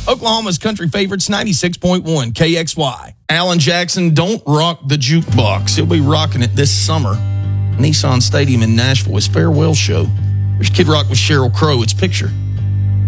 Oklahoma's country favorites, 96.1 KXY. Alan Jackson, Don't Rock the Jukebox. He'll be rocking it this summer. Nissan Stadium in Nashville, his farewell show. There's Kid Rock with Sheryl Crow. It's Picture.